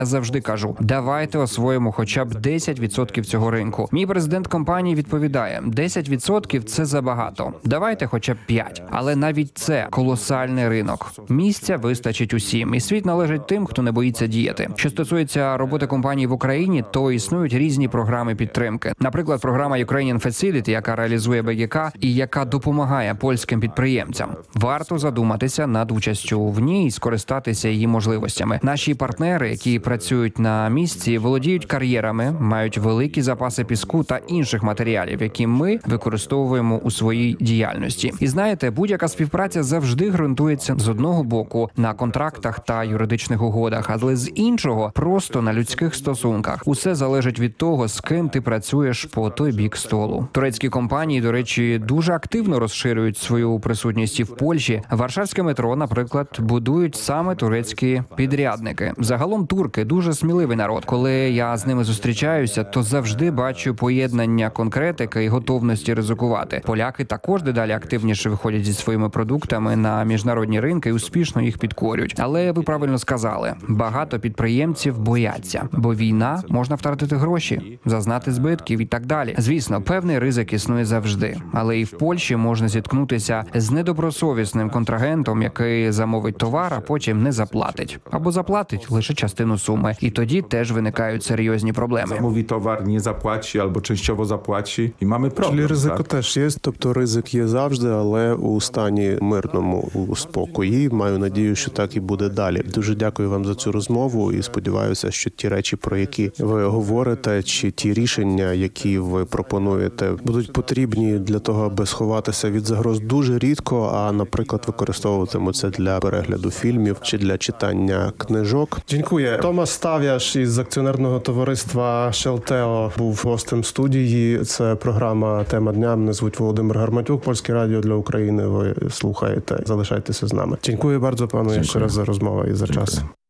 завжди кажу, давайте освоїмо хоча б 10% цього ринку. Мій президент компанії відповідає, 10% – це забагато. Давайте хоча б 5%. Але навіть це колосальний ринок. Місця вистачить усім, і світ належить тим, хто не боїться діяти. Що стосується роботи компаній в Україні, то існують різні програми підтримки. Наприклад, програма Ukrainian Facility, яка реалізує БГК і яка допомагає польським підприємцям. Варто задуматися над участю в ній і скористатися її можливостями. Наші партнери, які працюють на місці, володіють кар'єрами, мають великі запаси піску та інших матеріалів, які ми використовуємо у своїй діяльності. І знаєте, будь-яка співпраця завжди ґрунтується з одного боку на контрактах та юридичних угодах, але з іншого просто на людських стосунках. Усе залежить від того, з ким ти працюєш по той бік столу. Турецькі компанії, до речі, дуже активно розширюють свою присутність і в Польщі. Варшавське метро, наприклад, будують саме турецькі підрядники. Загалом турки дуже сміливий народ. Коли я з ними зустрічаюся, то завжди бачу поєднання конкретики і готовності ризикувати. Поляки також дедалі активніше виходять зі своїми продуктами на міжнародні ринки і успішно їх підкорюють. Але ви правильно сказали, багато підприємців бояться, бо війна, можна втратити гроші, зазнати збитків і так далі. Звісно, певний ризик існує завжди, але і в Польщі можна зіткнутися з недобросовісним контрагентом, який замовить товар, а потім не заплатить. Або заплатить лише частину суми. І тоді теж виникають серйозні проблеми. Zamówi towar, nie zapłaci albo częściowo zapłaci i mamy problem. Czyli ryzyko tak? теж є, тобто ризик є завжди, але у стані мирному, у спокої. Маю надію, що так і буде далі. Дуже дякую вам за цю розмову і сподіваюся, що ті речі, про які ви говорите, чи ті рішення, які ви пропонуєте, будуть потрібні для того, аби сховатися від загроз дуже рідко, а, наприклад, використовуватимуть це для перегляду фільмів чи для читання книжок. Дякую. Томас Став'яш із акціонерного товариства Шелтео був гостем студії. Це програма «Тема дня». Мене звуть Володимир Гарматюк, Польське радіо для України. Ви слухаєте. Залишайтеся з нами. Дякую дуже, пану, ще раз за розмову і за час.